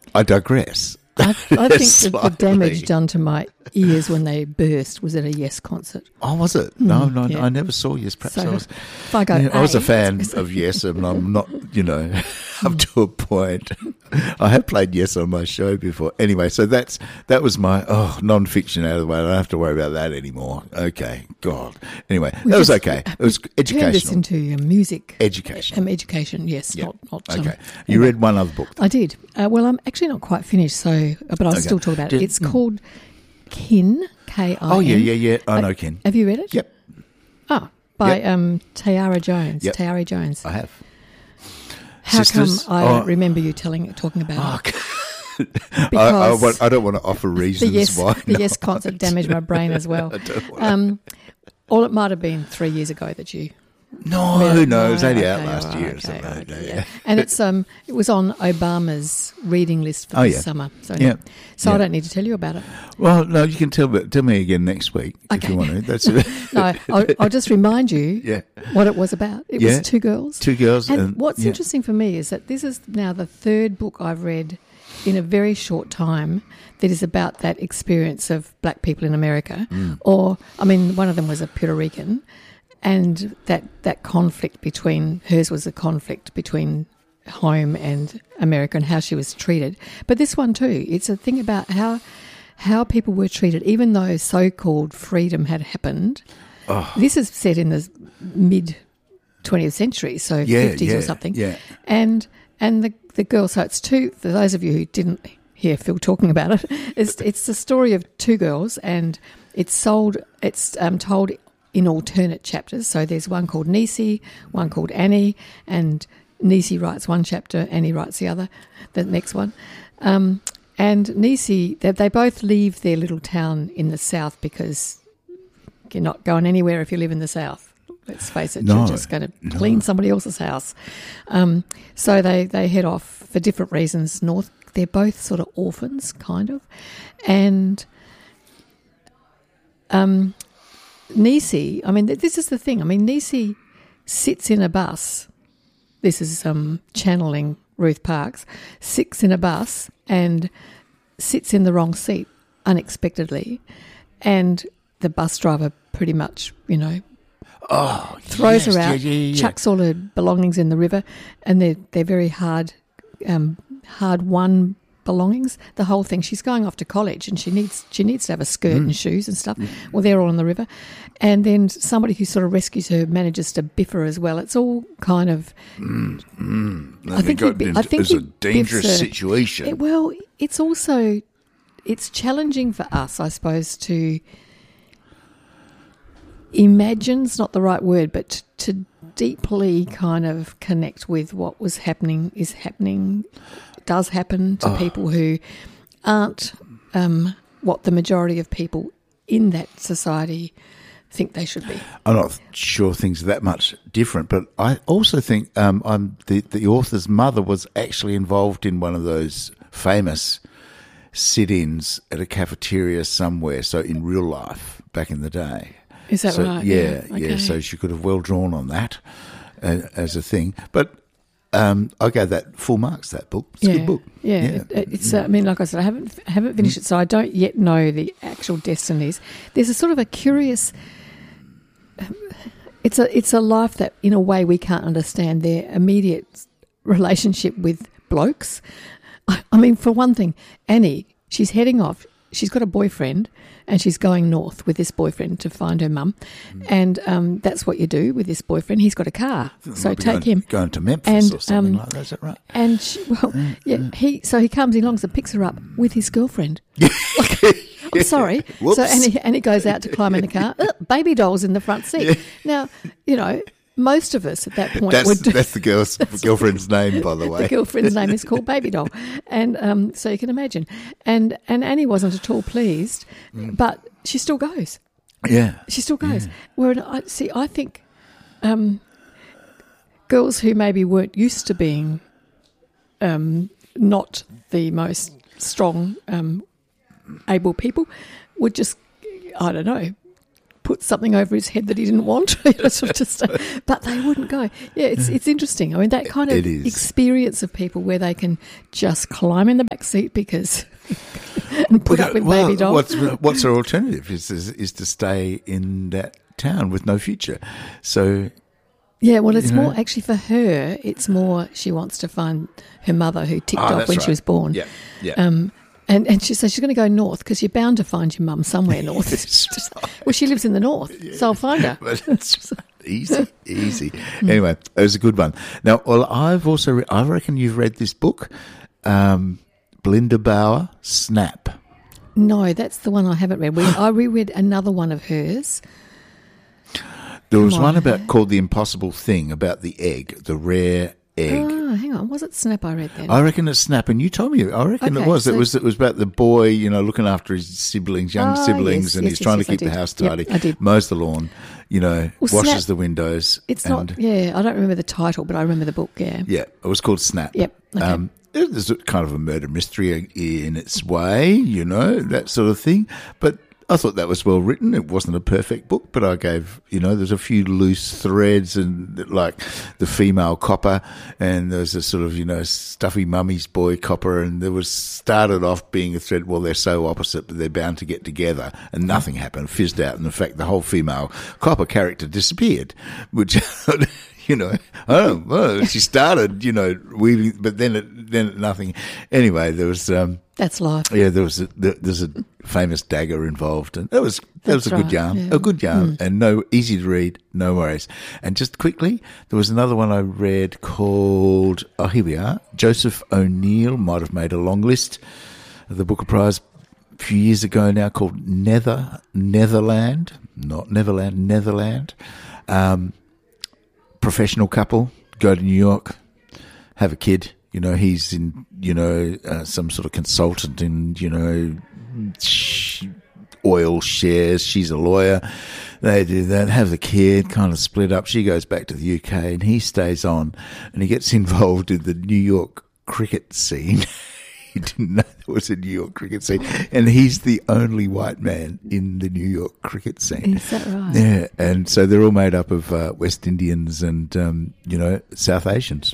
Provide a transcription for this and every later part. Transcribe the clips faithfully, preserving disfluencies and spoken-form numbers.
I digress. I, I think that the Slightly. damage done to my ears when they burst was at a Yes concert. Oh, was it? No, Mm, no, yeah. I never saw Yes. Perhaps So I was. if I go, Yeah, I was a A, fan it's- of Yes, and I'm not, you know, up to a point. I have played Yes on my show before. Anyway, so that's that was my oh non-fiction out of the way. I don't have to worry about that anymore. Okay, God. Anyway, We that was just- okay. It was Turn this educational. into uh, music. Education. Um, education, yes. Yeah. Not, not, um, Okay. You read one other book. I did. Uh, well, I'm actually not quite finished, so but I'll Okay. still talk about Did- it. It's mm. called Kin, K I N. Oh yeah, yeah, yeah. I know Ken. Have you read it? Yep, Oh, by Yep. um, Tayara Jones. Yep. Tayari Jones. I have. How Sisters? come I Oh. don't remember you telling talking about Oh, it? I, I, Because want, I don't want to offer the reasons Yes, why. the not. Yes concert damaged my brain as well. I don't want Um, or it might have been three years ago that you. No, read it. no, it was only out okay, last all right, year or okay, something. all right, Yeah, yeah. yeah. And it's um, it was on Obama's reading list for Oh, this yeah. summer. So Yeah. so Yeah. I don't need to tell you about it. Well, no, you can tell me, tell me again next week if Okay. you want to. That's it. No, I'll, I'll just remind you Yeah. what it was about. It Yeah. was two girls. Two girls. And, And, what's yeah. interesting for me is that this is now the third book I've read in a very short time that is about that experience of black people in America. Mm. Or, I mean, one of them was a Puerto Rican, and that, that conflict between, hers was a conflict between home and America and how she was treated. But this one too, it's a thing about how how people were treated, even though so-called freedom had happened. Oh. This is set in the mid twentieth century, so Yeah, fifties yeah, or something. yeah. And and the the girl, so it's two, for those of you who didn't hear Phil talking about it, it's, it's the story of two girls, and it's sold, it's um, told in alternate chapters. So there's one called Nisi, one called Annie, and Nisi writes one chapter, Annie writes the other, the next one. Um, and Nisi, they, they both leave their little town in the south because you're not going anywhere if you live in the south. Let's face it, No, you're just going to no. clean somebody else's house. Um, so they, they head off for different reasons north. They're both sort of orphans, kind of. And um, Nisi, I mean, th- this is the thing. I mean, Nisi sits in a bus. This is um, channeling Ruth Parks. Sits in a bus and sits in the wrong seat unexpectedly. And the bus driver pretty much, you know, Oh, throws yes, her out, yeah, yeah, yeah. chucks all her belongings in the river, and they're they're very hard, um, hard won belongings. The whole thing. She's going off to college, and she needs she needs to have a skirt Mm. and shoes and stuff. Well, they're all in the river, and then somebody who sort of rescues her manages to biff her as well. It's all kind of. Mm, mm. I They think got he bi- into- I think it's a he biffs dangerous her. situation. It, well, it's also it's challenging for us, I suppose, to. Imagine's not the right word, but to deeply kind of connect with what was happening, is happening, does happen to Oh. people who aren't um, what the majority of people in that society think they should be. I'm not sure things are that much different, but I also think um, I'm the, the author's mother was actually involved in one of those famous sit-ins at a cafeteria somewhere, so in real life back in the day. Is that so, right? Yeah, yeah. Okay. So she could have well drawn on that uh, as a thing. But um, I gave that full marks, that book. It's yeah, a good book. Yeah, Yeah. It, it's. Uh, I mean, like I said, I haven't haven't finished it, so I don't yet know the actual destinies. There's a sort of a curious. It's a it's a life that, in a way, we can't understand. Their immediate relationship with blokes. I, I mean, for one thing, Annie, she's heading off. She's got a boyfriend, and she's going north with this boyfriend to find her mum. Mm. And um, that's what you do with this boyfriend. He's got a car, so Might be take going, him. Going to Memphis And, or something um, like that. Is that right? And she, well, yeah, he so he comes along and picks her up with his girlfriend. I'm sorry. Whoops. So and he, and he goes out to climb in the car. Uh, baby doll's in the front seat. Now, you know, most of us at that point That's, would do. that's the girl's girlfriend's name, by the way. The girlfriend's name is called Baby Doll, and um, so you can imagine. And and Annie wasn't at all pleased, but she still goes. Yeah. She still goes. Where I see, I think um, girls who maybe weren't used to being um, not the most strong, um, able people would just, I don't know, put something over his head that he didn't want. Sort of just, uh, but they wouldn't go. Yeah, it's it's interesting. I mean, that kind of experience of people where they can just climb in the back seat because and put well, up with well, baby dog. What's, what's their alternative? Is, is is to stay in that town with no future. So. Yeah, well, it's you know? more actually for her. It's more she wants to find her mother who ticked Oh, off that's when right. she was born. Yeah, yeah. Um, and and she says she's going to go north because you're bound to find your mum somewhere north. That's right. Well, she lives in the north, Yeah. so I'll find her. But it's easy, easy. Anyway, it was a good one. Now, well, I've also, re- I reckon you've read this book, um, Belinda Bauer, Snap. No, that's the one I haven't read. We, I reread another one of hers. There was Come one on. about called The Impossible Thing, about the egg, the rare egg. Oh, hang on. Was it Snap I read then? I reckon it's Snap, and you told me. I reckon Okay, it was. so- it was. It was about the boy, you know, looking after his siblings, young Ah, siblings, yes, and yes, he's yes, trying yes, to I keep the did. house Yep, tidy, I did. mows the lawn, you know, Well, washes Snap- the windows. It's and, not, yeah, I don't remember the title, but I remember the book, yeah. Yeah, it was called Snap. Yep, okay. Um, it was a kind of a murder mystery in its way, you know, that sort of thing. But I thought that was well written. It wasn't a perfect book, but I gave, you know, there's a few loose threads and like the female copper, and there's a sort of, you know, stuffy mummy's boy copper, and there was started off being a thread, well, they're so opposite, but they're bound to get together, and nothing happened, fizzed out, and in fact, the whole female copper character disappeared, which, you know, oh, well, she started, you know, weaving, but then it, then it, nothing. Anyway, there was, um, That's life. yeah, there was a, there, there's a famous dagger involved, and that was that was That's a good right, yarn, yeah. a good yarn, and no easy to read, no worries. And just quickly, there was another one I read called, oh, here we are. Joseph O'Neill might have made a long list of the Booker Prize a few years ago now, called Nether Netherland, not Neverland, Netherland. Um, professional couple go to New York, have a kid. You know, he's in, you know, uh, some sort of consultant in, you know, sh- oil shares. She's a lawyer. They do that, have the kid, kind of split up. She goes back to the U K and he stays on and he gets involved in the New York cricket scene. He didn't know there was a New York cricket scene. And he's the only white man in the New York cricket scene. Is that right? Yeah. And so they're all made up of uh, West Indians and, um, you know, South Asians.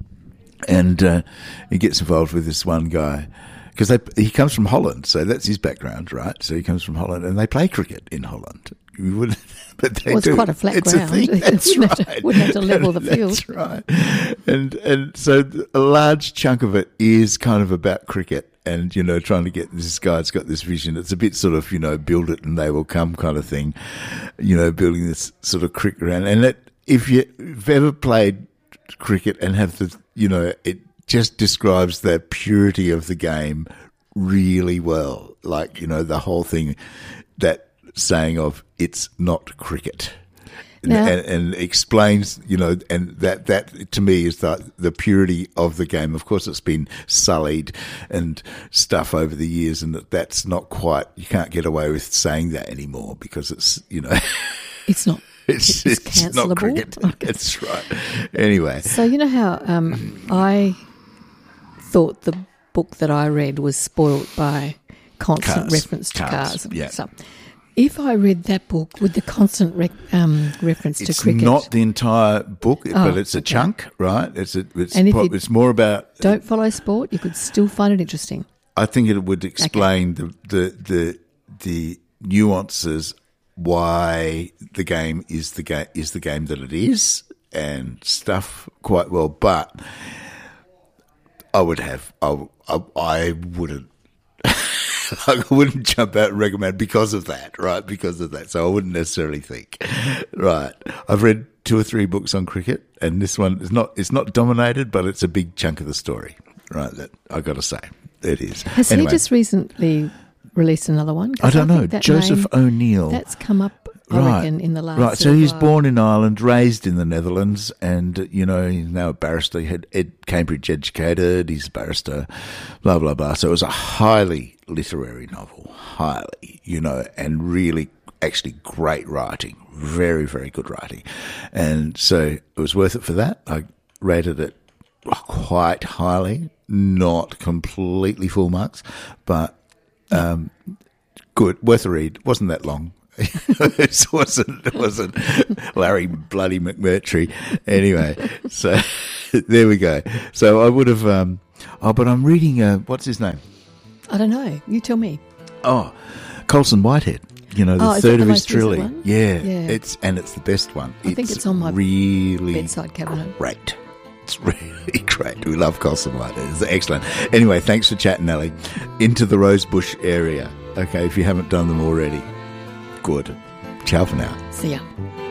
And uh, he gets involved with this one guy because he comes from Holland, so that's his background, right? So he comes from Holland, and they play cricket in Holland. You would, but they Well, it's do. quite a flat It's ground. thing. That's Wouldn't have to- right. wouldn't have to level the field. That's right. And and so a large chunk of it is kind of about cricket. And, you know, trying to get this guy's got this vision. It's a bit sort of, you know, build it and they will come kind of thing. You know, building this sort of cricket around. And it, if you, if you've ever played cricket and have the, you know, it just describes the purity of the game really well. Like, you know, the whole thing, that saying of it's not cricket. Now- and, and explains, you know, and that, that to me is the, the purity of the game. Of course, it's been sullied and stuff over the years, and that that's not quite, you can't get away with saying that anymore because it's, you know, It's not. it's, It's it's not cancelable. cricket. Okay. That's right. Anyway. So you know how um, I thought the book that I read was spoilt by constant Cars. reference to Cars, cars. yeah. So if I read that book with the constant rec- um, reference It's to cricket, not the entire book, Oh, but it's a okay. chunk, right? It's a, it's, And if pro- you it's more about, don't follow sport, you could still find it interesting. I think it would explain the, the, the, the nuances why the game is the game is the game that it is and stuff quite well. But I would have, I, I, I wouldn't, I wouldn't jump out and recommend because of that, right? Because of that. So I wouldn't necessarily think, right? I've read two or three books on cricket, and this one is not, it's not dominated, but it's a big chunk of the story, right? That I got to say, it is. Has Anyway. he just recently released another one? 'Cause I don't know. think that Joseph name- O'Neill. That's come up, I Right. reckon, in the last. Right. So little he's while. born in Ireland, raised in the Netherlands, and, uh, you know, he's now a barrister. He had ed, Cambridge educated. He's a barrister, blah, blah, blah. So it was a highly literary novel, highly, you know, and really actually great writing, very, very good writing. And so it was worth it for that. I rated it quite highly, not completely full marks, but um, good, worth a read. Wasn't that long. it wasn't, it wasn't Larry bloody McMurtry. Anyway, so there we go. So I would have, um, oh, but I'm reading, uh, what's his name? I don't know. You tell me. Oh, Colson Whitehead. You know, the oh, third the of his most recent trilogy. one? Yeah, Yeah. it's and it's the best one. I it's think it's on my really bedside cabinet. great. It's really great. We love Colson Whitehead. It's excellent. Anyway, thanks for chatting, Ellie. Into the Rosebush area. Okay, if you haven't done them already. Good. Ciao for now. See ya.